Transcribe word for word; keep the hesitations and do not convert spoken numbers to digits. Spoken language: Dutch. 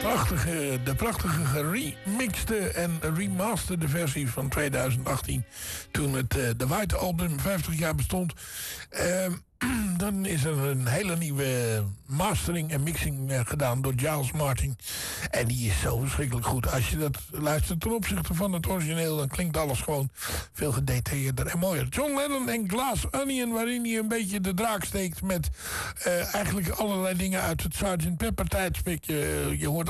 prachtige, de prachtige geremixte en remasterde versie van tweeduizend achttien. Toen het uh, de White Album vijftig jaar bestond. Uh, dan is er een hele nieuwe mastering en mixing uh, gedaan door Giles Martin. En die is zo verschrikkelijk goed. Als je dat luistert ten opzichte van het origineel, dan klinkt alles gewoon veel gedetailleerder en mooier. John Lennon en Glass Onion, waarin hij een beetje de draak steekt met uh, eigenlijk allerlei dingen uit het sergeant Pepper tijdperk. Je, je hoort